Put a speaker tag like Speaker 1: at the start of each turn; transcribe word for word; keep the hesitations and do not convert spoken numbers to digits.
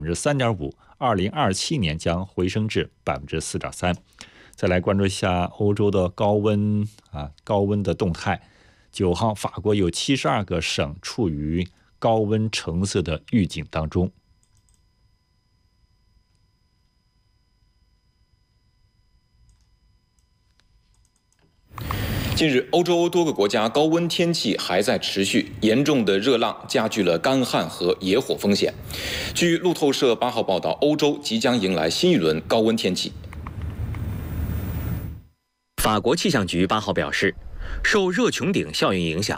Speaker 1: 百分之三点五，二零二七年将回升至百分之四点三。再来关注一下欧洲的高温啊高温的动态。九号，法国有七十二个省处于高温橙色的预警当中。
Speaker 2: 近日，欧洲多个国家高温天气还在持续，严重的热浪加剧了干旱和野火风险。据路透社八号报道，欧洲即将迎来新一轮高温天气。
Speaker 3: 法国气象局八号表示，受热穹顶效应影响，